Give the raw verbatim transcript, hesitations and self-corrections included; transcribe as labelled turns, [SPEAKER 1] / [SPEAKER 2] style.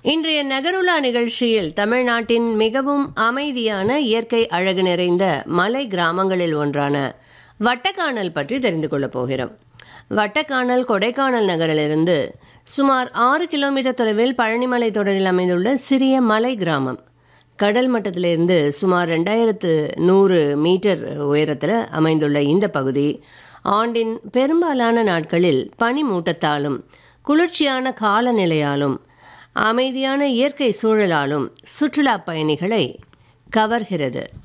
[SPEAKER 1] இன்றைய நகருலா நிகழ்ச்சியில் தமிழ்நாட்டின் மிகவும் அமைதியான இயற்கை அழகு நிறைந்த மலை கிராமங்களில் ஒன்றான வட்டக்கானல் பற்றி தெரிந்து கொள்ளப் போகிறோம். வட்டக்கானல் கொடைக்கானல் நகரிலிருந்து சுமார் ஆறு கிலோமீட்டர் தொலைவில் பழனிமலை தொடரில் அமைந்துள்ள சிறிய மலை கிராமம். கடல் மட்டத்திலிருந்து சுமார் ரெண்டாயிரத்து நூறு மீட்டர் உயரத்தில் அமைந்துள்ள இந்த பகுதி ஆண்டின் பெரும்பாலான நாட்களில் பனிமூட்டத்தாலும் குளிர்ச்சியான காலநிலையாலும் அமைதியான இயற்கை சூழலாலும் சுற்றுலா பயணிகளை கவர்கிறது.